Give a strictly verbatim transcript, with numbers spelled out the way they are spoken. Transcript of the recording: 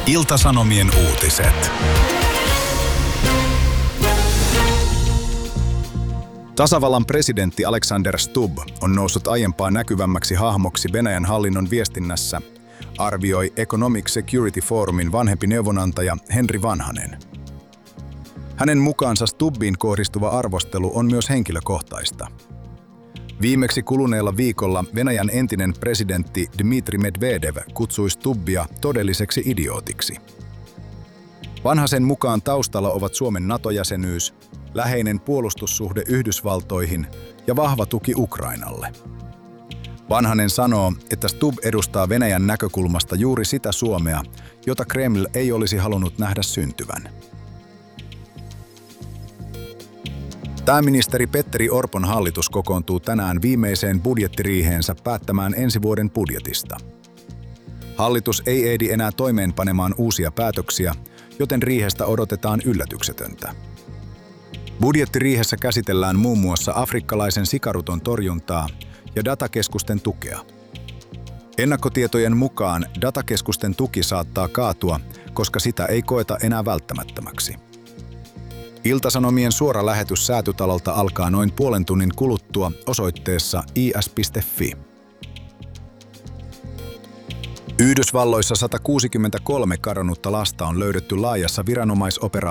Ilta-Sanomien uutiset. Tasavallan presidentti Alexander Stubb on noussut aiempaa näkyvämmäksi hahmoksi Venäjän hallinnon viestinnässä, arvioi Economic Security Forumin vanhempi neuvonantaja Henri Vanhanen. Hänen mukaansa Stubbiin kohdistuva arvostelu on myös henkilökohtaista. Viimeksi kuluneella viikolla Venäjän entinen presidentti Dmitri Medvedev kutsui Stubbia todelliseksi idiootiksi. Vanhasen mukaan taustalla ovat Suomen NATO-jäsenyys, läheinen puolustussuhde Yhdysvaltoihin ja vahva tuki Ukrainalle. Vanhanen sanoo, että Stubb edustaa Venäjän näkökulmasta juuri sitä Suomea, jota Kreml ei olisi halunnut nähdä syntyvän. Pääministeri Petteri Orpon hallitus kokoontuu tänään viimeiseen budjettiriiheensä päättämään ensi vuoden budjetista. Hallitus ei ehdi enää toimeenpanemaan uusia päätöksiä, joten riihestä odotetaan yllätyksetöntä. Budjettiriihessä käsitellään muun muassa afrikkalaisen sikaruton torjuntaa ja datakeskusten tukea. Ennakkotietojen mukaan datakeskusten tuki saattaa kaatua, koska sitä ei koeta enää välttämättömäksi. Ilta-Sanomien suora lähetys Säätytalolta alkaa noin puolen tunnin kuluttua osoitteessa i s piste f i. Yhdysvalloissa satakuusikymmentäkolme kadonnutta lasta on löydetty laajassa viranomaisoperaatiossa